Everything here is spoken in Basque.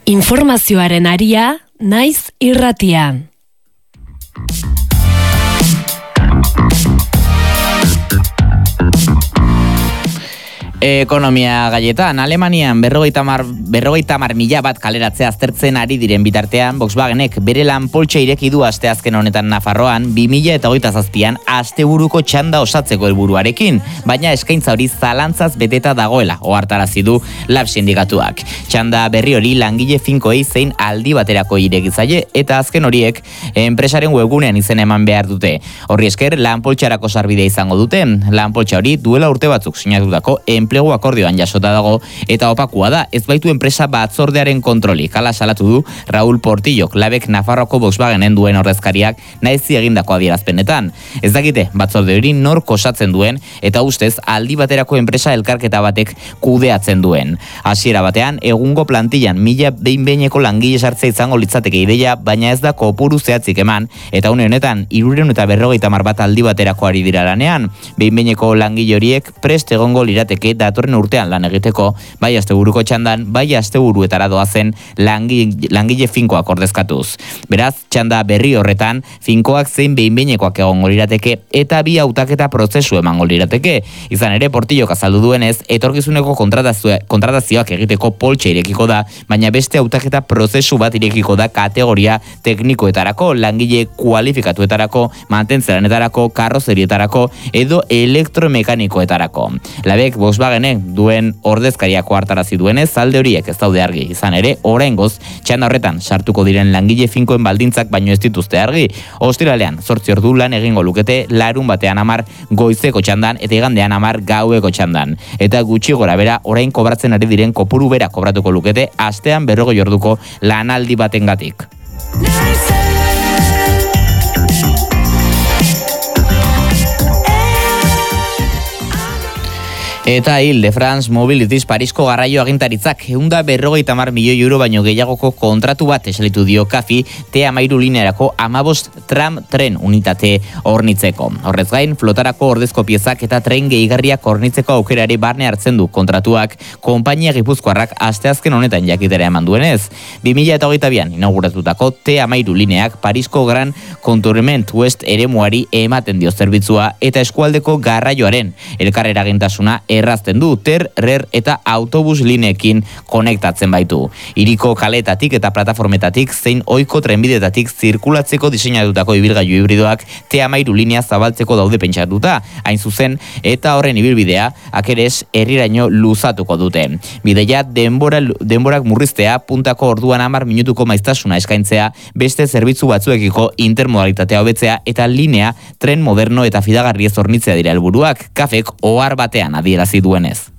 Informazioaren aria, naiz irratian. Ekonomia gaietan, Alemanian 50.000 bat kaleratzea aztertzen ari diren bitartean, Volkswagenek bere lan-poltsa ireki du asteazken honetan Nafarroan 2027an asteburuko txanda osatzeko helburuarekin, baina eskaintza hori zalantzaz beteta dagoela, ohartarazi du Lab sindikatuak. Txanda berri hori langile finkoei zein aldi baterako ireki zaie eta azken horiek enpresaren webgunean izen eman behar dute. Horri esker lan-poltsarako sarbidea izango dute. Lan-poltsa hori duela urte batzuk sinatutako enplegu akordioan jasota dago eta opakua da, ez baitu enpresa batzordearen kontrolik. Hala salatu du Raúl Portillok, Labek Nafarroako Volkswagenen duen ordezkariak naizi egindako adierazpenetan. Ez dakite batzorde hori nork osatzen duen eta ustez aldi baterako enpresa elkarketa batek kudeatzen duen. Hasiera batean egungo plantillan 1000 behin-behineko langile sartzea izango litzateke ideia, baina ez da kopuru zehatzik eman eta une honetan 350 bat aldi baterako ari dira lanean. Behin-behineko langile horiek prest egongo lirateke datorren urtean lan egiteko, bai asteburuko txandan, bai asteburuetara doazen langile finkoak ordezkatuz. Beraz, txanda berri horretan, finkoak zein behin-behinekoak egongo lirateke eta bi hautaketa prozesu emango lirateke. Izan ere, Portillok azaldu duenez, etorkizuneko kontratazioak egiteko poltsa irekiko da, baina beste hautaketa prozesu bat irekiko da kategoria teknikoetarako, langile kualifikatuetarako, mantentzeanetarako, karrozerietarako edo elektromekanikoetarako. Labek Volkswagenek duen ordezkariako hartarazi duenez, alde horiek ez daude argi. Izan ere, oraingoz txanda horretan sartuko diren langile finkoen baldintzak baino ez dituzte argi. Ostiralean 8 ordu lan egingo lukete, larun batean 10 goizeko txandan eta igandean 10 gaueko txandan. Eta gutxi gora bera, orain kobratzen ari diren kopuru bera kobratuko lukete astean 40 orduko lanaldi batengatik. Eta Ile de France Mobilities Parisko garraio agintaritzak 150 milioi euro baino gehiagoko kontratu bat esalitu dio CAFI T13 linearako 15 tram tren unitate hornitzeko. Horrez gain, flotarako ordezko piezak eta tren gehigarriak hornitzeko aukerari barne hartzen du kontratuak konpainia gipuzkoarrak asteazken honetan jakitera eman duenez. 2022an inauguratutako T13 lineak Parisko Gran Contournement West eremuari ematen dio zerbitzua eta eskualdeko garraioaren elkarreragintasuna errazten du, rer eta autobus lineekin konektatzen baitu. Hiriko kaletatik eta plataformetatik zein ohiko trenbidetatik zirkulatzeko diseinatutako ibilgailu hibridoak T13 linea zabaltzeko daude pentsatuta, hain zuzen, eta horren ibilbidea akeres herriraino luzatuko dute. Bideia denborak murriztea, puntako orduan 10 minutuko maiztasuna eskaintzea, beste zerbitzu batzuekiko intermodalitatea hobetzea eta linea tren moderno eta fidagarri ez hornitzea dira helburuak, CAFek ohar batean adierazi duenez.